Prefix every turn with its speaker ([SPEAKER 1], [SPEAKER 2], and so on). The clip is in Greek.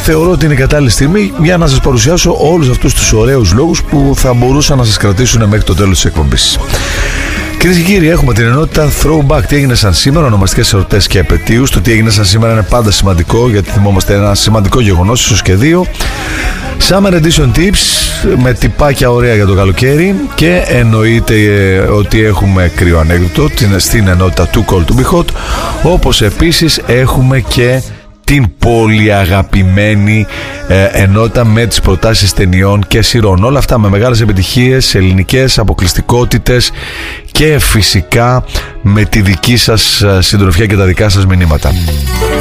[SPEAKER 1] θεωρώ ότι είναι η κατάλληλη στιγμή για να σας παρουσιάσω όλους αυτούς τους ωραίους λόγους που θα μπορούσαν να σας κρατήσουν μέχρι το τέλος της εκπομπής. Κυρίες και κύριοι, έχουμε την ενότητα Throwback. Τι έγινε σαν σήμερα, ονομαστικές εορτές και επετείους. Το τι έγινε σαν σήμερα είναι πάντα σημαντικό, γιατί θυμόμαστε ένα σημαντικό γεγονός, ίσως και δύο. Summer Edition Tips με τυπάκια ωραία για το καλοκαίρι. Και εννοείται ότι έχουμε κρύο ανέκδοτο στην ενότητα Too Cold to Be Hot. Όπως επίσης έχουμε και την πολύ αγαπημένη ενότητα με τις προτάσεις ταινιών και σειρών. Όλα αυτά με μεγάλες επιτυχίες, ελληνικές αποκλειστικότητες και φυσικά με τη δική σας συντροφιά και τα δικά σας μηνύματα.